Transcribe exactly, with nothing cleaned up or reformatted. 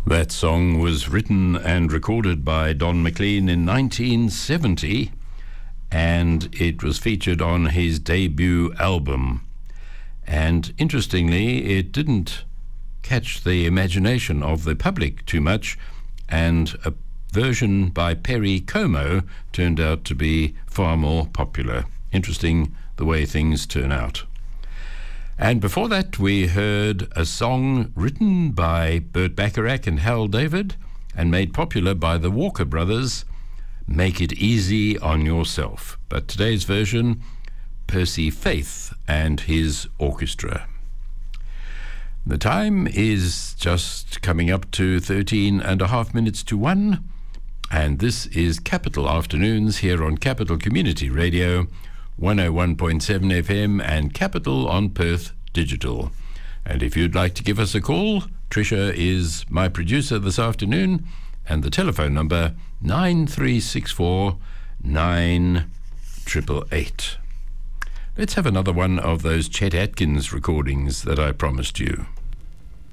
That song was written and recorded by Don McLean in nineteen seventy, and it was featured on his debut album. And interestingly, it didn't catch the imagination of the public too much, and a version by Perry Como turned out to be far more popular. Interesting the way things turn out. And before that, we heard a song written by Burt Bacharach and Hal David and made popular by the Walker Brothers, Make It Easy on Yourself. But today's version, Percy Faith and his orchestra. The time is just coming up to thirteen and a half minutes to one, and this is Capital Afternoons here on Capital Community Radio, one oh one point seven F M and Capital on Perth Digital. And if you'd like to give us a call, Tricia is my producer this afternoon, and the telephone number nine three six four nine eight eight eight. Let's have another one of those Chet Atkins recordings that I promised you.